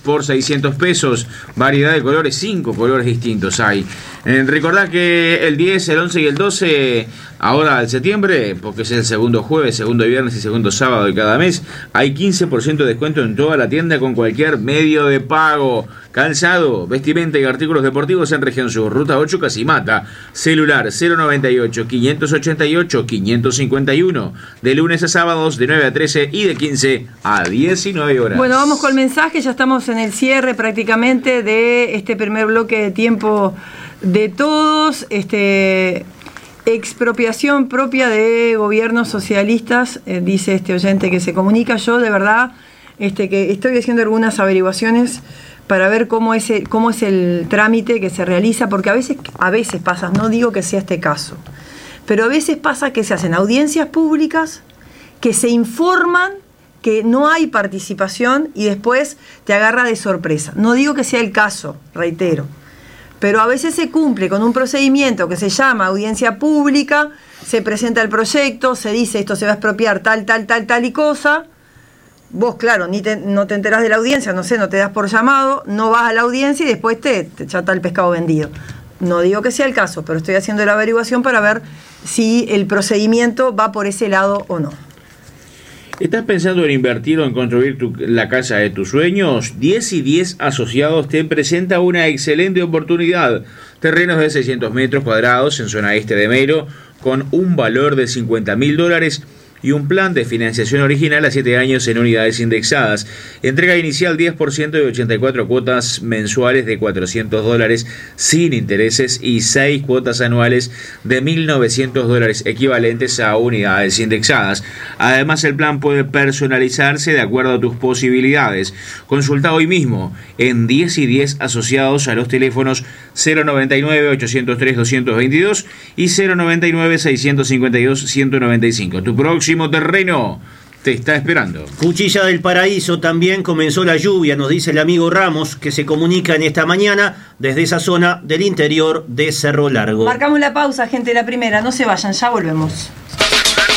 por 600 pesos. Variedad de colores, 5 colores distintos hay. Recordá que el 10, el 11 y el 12, ahora de septiembre, porque es el segundo jueves, segundo viernes y segundo sábado de cada mes, hay 15% de descuento en toda la tienda con cualquier medio de pago. Calzado, vestimenta y artículos deportivos en Región Sur, Ruta 8 Casimata, celular 098-588-551, de lunes a sábados de 9 a 13 y de 15 a 19 horas. Bueno, vamos con el mensaje, ya estamos en el cierre prácticamente de este primer bloque de tiempo de todos. Expropiación propia de gobiernos socialistas, dice este oyente que se comunica. Yo de verdad que estoy haciendo algunas averiguaciones para ver cómo es el trámite que se realiza, porque a veces pasa, no digo que sea este caso, pero a veces pasa que se hacen audiencias públicas, que se informan que no hay participación y después te agarra de sorpresa. No digo que sea el caso, reitero, pero a veces se cumple con un procedimiento que se llama audiencia pública, se presenta el proyecto, se dice esto se va a expropiar tal y cosa. Vos, claro, no te enterás de la audiencia, no te das por llamado, no vas a la audiencia y después ya está el pescado vendido. No digo que sea el caso, pero estoy haciendo la averiguación para ver si el procedimiento va por ese lado o no. ¿Estás pensando en invertir o en construir la casa de tus sueños? 10 y 10 Asociados te presenta una excelente oportunidad. Terrenos de 600 metros cuadrados en zona este de Melo, con un valor de $50.000 y un plan de financiación original a 7 años en unidades indexadas. Entrega inicial 10% de 84 cuotas mensuales de $400 sin intereses y 6 cuotas anuales de $1.900 equivalentes a unidades indexadas. Además, el plan puede personalizarse de acuerdo a tus posibilidades. Consulta hoy mismo en 10 y 10 Asociados a los teléfonos 099-803-222 y 099-652-195. Tu próximo terreno te está esperando. Cuchilla del Paraíso también comenzó la lluvia, nos dice el amigo Ramos, que se comunica en esta mañana desde esa zona del interior de Cerro Largo. Marcamos la pausa, gente, la primera. No se vayan, ya volvemos.